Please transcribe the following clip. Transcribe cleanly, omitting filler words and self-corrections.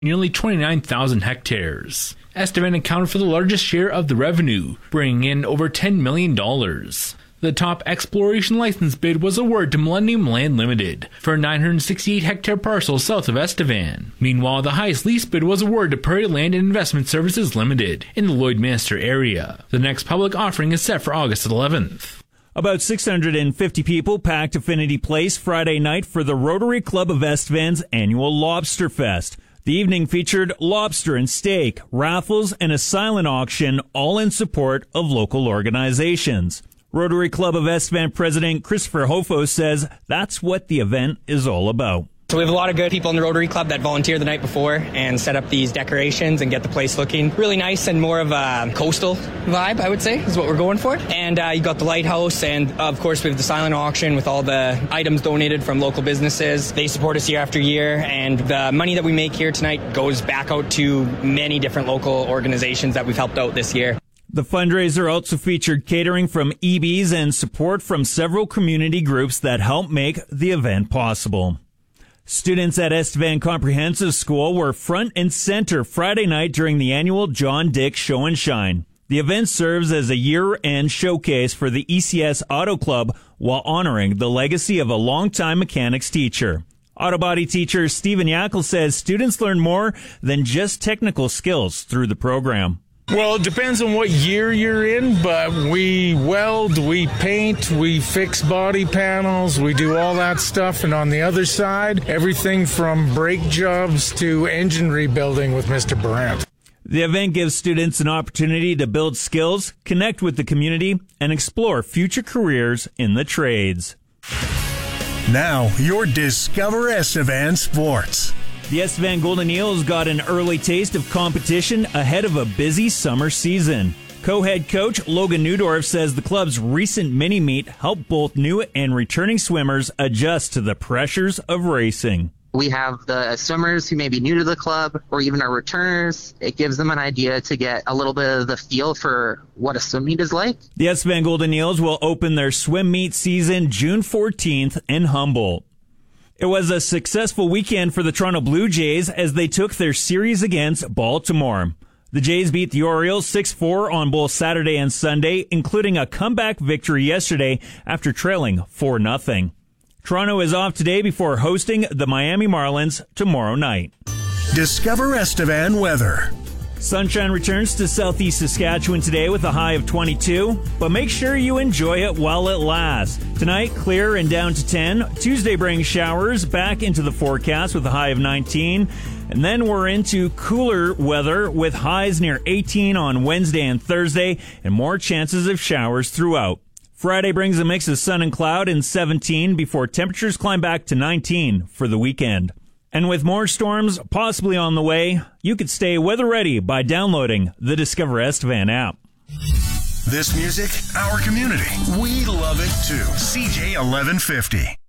nearly 29,000 hectares. Estevan accounted for the largest share of the revenue, bringing in over $10 million. The top exploration license bid was awarded to Millennium Land Limited for a 968-hectare parcel south of Estevan. Meanwhile, the highest lease bid was awarded to Prairie Land and Investment Services Limited in the Lloydminster area. The next public offering is set for August 11th. About 650 people packed Affinity Place Friday night for the Rotary Club of Estevan's annual Lobster Fest. The evening featured lobster and steak, raffles, and a silent auction, all in support of local organizations. Rotary Club of Estevan President Christopher Hofo says that's what the event is all about. So we have a lot of good people in the Rotary Club that volunteer the night before and set up these decorations and get the place looking really nice and more of a coastal vibe, I would say, is what we're going for. And you got the lighthouse, and of course we have the silent auction with all the items donated from local businesses. They support us year after year, and the money that we make here tonight goes back out to many different local organizations that we've helped out this year. The fundraiser also featured catering from EBs and support from several community groups that help make the event possible. Students at Estevan Comprehensive School were front and center Friday night during the annual John Dick Show and Shine. The event serves as a year-end showcase for the ECS Auto Club while honoring the legacy of a longtime mechanics teacher. Auto body teacher Stephen Yackel says students learn more than just technical skills through the program. Well, it depends on what year you're in, but we weld, we paint, we fix body panels, we do all that stuff. And on the other side, everything from brake jobs to engine rebuilding with Mr. Brandt. The event gives students an opportunity to build skills, connect with the community, and explore future careers in the trades. Now, your Discover Estevan Sports. The Estevan Golden Eels got an early taste of competition ahead of a busy summer season. Co-head coach Logan Newdorf says the club's recent mini-meet helped both new and returning swimmers adjust to the pressures of racing. We have the swimmers who may be new to the club or even our returners. It gives them an idea to get a little bit of the feel for what a swim meet is like. The Estevan Golden Eels will open their swim meet season June 14th in Humboldt. It was a successful weekend for the Toronto Blue Jays as they took their series against Baltimore. The Jays beat the Orioles 6-4 on both Saturday and Sunday, including a comeback victory yesterday after trailing 4-0. Toronto is off today before hosting the Miami Marlins tomorrow night. Discover Estevan weather. Sunshine returns to southeast Saskatchewan today with a high of 22, but make sure you enjoy it while it lasts. Tonight, clear and down to 10. Tuesday brings showers back into the forecast with a high of 19. And then we're into cooler weather with highs near 18 on Wednesday and Thursday and more chances of showers throughout. Friday brings a mix of sun and cloud and 17 before temperatures climb back to 19 for the weekend. And with more storms possibly on the way, you could stay weather ready by downloading the Discover Estevan app. This music, our community. We love it too. CJ 1150.